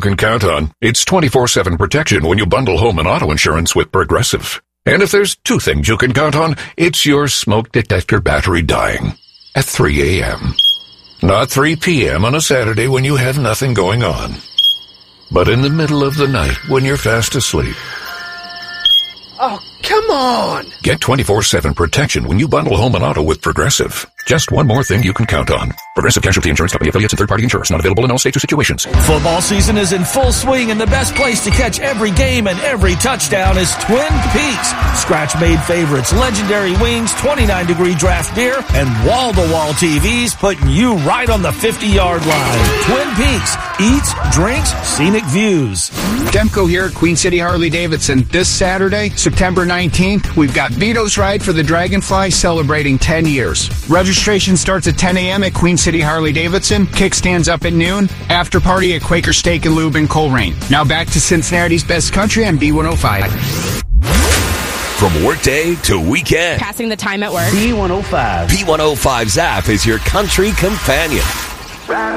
can count on. It's 24/7 protection when you bundle home and auto insurance with Progressive. And if there's two things you can count on, it's your smoke detector battery dying at 3 a.m. Not 3 p.m. on a Saturday when you have nothing going on, but in the middle of the night when you're fast asleep. Oh, come on! Get 24/7 protection when you bundle home and auto with Progressive. Just one more thing you can count on. Progressive Casualty Insurance Company affiliates and third-party insurers. Not available in all states or situations. Football season is in full swing, and the best place to catch every game and every touchdown is Twin Peaks. Scratch-made favorites, legendary wings, 29-degree draft beer, and wall-to-wall TVs putting you right on the 50-yard line. Twin Peaks. Eats, drinks, scenic views. Demko here at Queen City Harley-Davidson. This Saturday, September 19th, we've got Vito's Ride for the Dragonfly celebrating 10 years. Registration starts at 10 a.m. at Queen City Harley-Davidson. Kickstands up at noon. After party at Quaker Steak and Lube in Coleraine. Now back to Cincinnati's Best Country on B105. From workday to weekend, Passing the time at work. B105. B105's app is your country companion.